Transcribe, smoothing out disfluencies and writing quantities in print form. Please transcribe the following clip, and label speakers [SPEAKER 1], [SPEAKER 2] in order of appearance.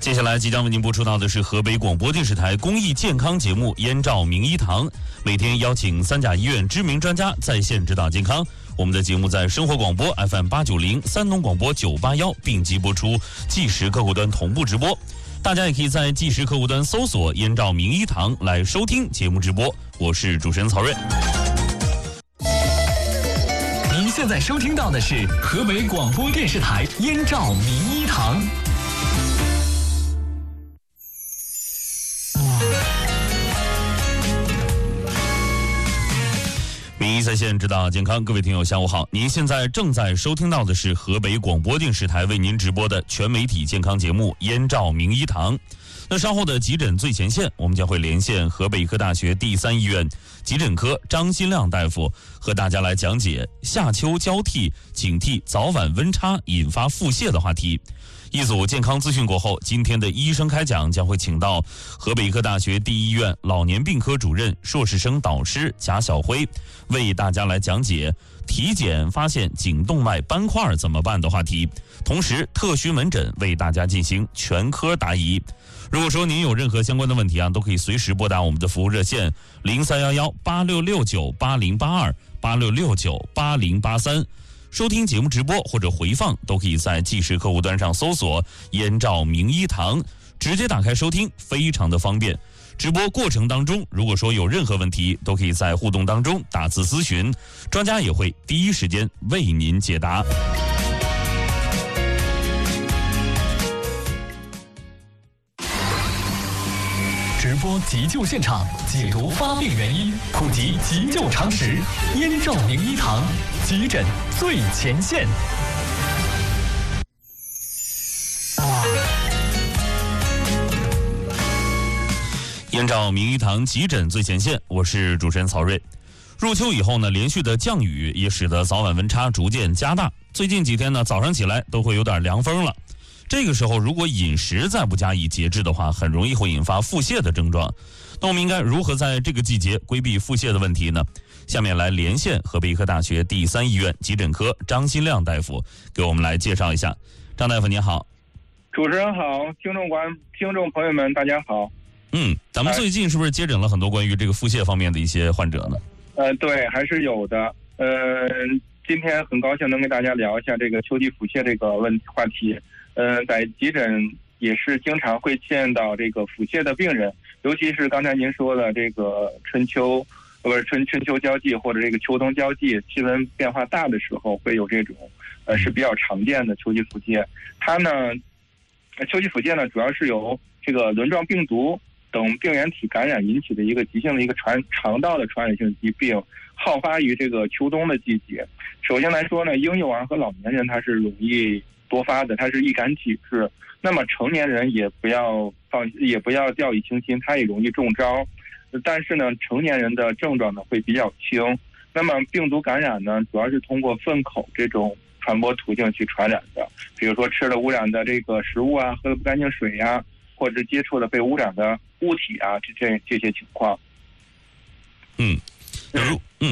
[SPEAKER 1] 接下来即将为您播出到的是河北广播电视台公益健康节目《燕赵名医堂》，每天邀请三甲医院知名专家在线指导健康。我们的节目在生活广播 FM890、山东广播981并机播出，即时客户端同步直播。大家也可以在即时客户端搜索“燕赵名医堂”来收听节目直播。我是主持人曹睿。
[SPEAKER 2] 您现在收听到的是河北广播电视台燕赵名医堂。
[SPEAKER 1] 名医在线指导健康，各位听友下午好，您现在正在收听到的是河北广播电视台为您直播的全媒体健康节目《燕赵名医堂》。那稍后的急诊最前线，我们将会连线河北医科大学第3医院急诊科张新亮大夫，和大家来讲解夏秋交替，警惕早晚温差引发腹泻的话题。一组健康资讯过后，今天的医生开讲将会请到河北医科大学第1医院老年病科主任、硕士生导师贾晓辉，为大家来讲解体检发现颈动脉斑块怎么办的话题。同时，特需门诊为大家进行全科答疑。如果说您有任何相关的问题都可以随时拨打我们的服务热线031186698082、86698083。收听节目直播或者回放都可以在即时客户端上搜索“燕赵名医堂”，直接打开收听，非常的方便。直播过程当中，如果说有任何问题，都可以在互动当中打字咨询，专家也会第一时间为您解答。
[SPEAKER 2] 直播急救现场，解读发病原因，普及急救常识。燕赵名医堂，急诊最前线。
[SPEAKER 1] 燕赵名医堂急诊最前线，我是主持人曹睿。入秋以后呢，连续的降雨也使得早晚温差逐渐加大。最近几天呢，早上起来都会有点凉风了。这个时候，如果饮食再不加以节制的话，很容易会引发腹泻的症状。那我们应该如何在这个季节规避腹泻的问题呢？下面来连线河北医科大学第3医院急诊科张新亮大夫，给我们来介绍一下。张大夫您好。
[SPEAKER 3] 主持人好，听众朋友们大家好。
[SPEAKER 1] 咱们最近是不是接诊了很多关于这个腹泻方面的一些患者呢？
[SPEAKER 3] 对，还是有的。今天很高兴能跟大家聊一下这个秋季腹泻这个话题。在急诊也是经常会见到这个腹泻的病人，尤其是刚才您说的这个春秋交际或者这个秋冬交际，气温变化大的时候会有这种是比较常见的秋季腹泻。它呢，秋季腹泻呢主要是由这个轮状病毒等病原体感染引起的一个急性的一个肠道的传染性疾病，好发于这个秋冬的季节。首先来说呢，婴幼儿和老年人它是容易多发的，它是易感体质。那么成年人也不要掉以轻心，它也容易中招。但是呢，成年人的症状呢会比较轻。那么病毒感染呢，主要是通过粪口这种传播途径去传染的，比如说吃了污染的这个食物啊，喝了不干净水呀，或者接触了被污染的物体啊，这些情况。